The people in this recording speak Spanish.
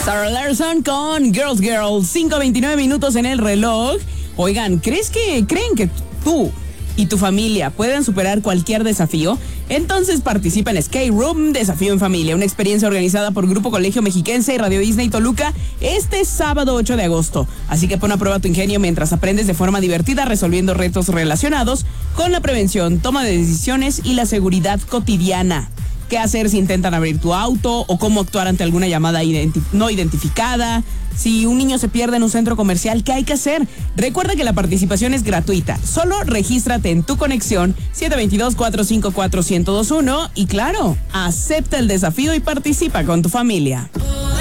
Sarah Larson con Girls Girls, 5:29 minutos en el reloj. Oigan, ¿creen que tú y tu familia pueden superar cualquier desafío? Entonces participa en Skate Room, Desafío en Familia, una experiencia organizada por Grupo Colegio Mexiquense y Radio Disney Toluca este sábado 8 de agosto. Así que pon a prueba tu ingenio mientras aprendes de forma divertida resolviendo retos relacionados con la prevención, toma de decisiones y la seguridad cotidiana. ¿Qué hacer si intentan abrir tu auto? ¿O cómo actuar ante alguna llamada no identificada? Si un niño se pierde en un centro comercial, ¿qué hay que hacer? Recuerda que la participación es gratuita. Solo regístrate en Tu Conexión 722-454-1021 y claro, acepta el desafío y participa con tu familia.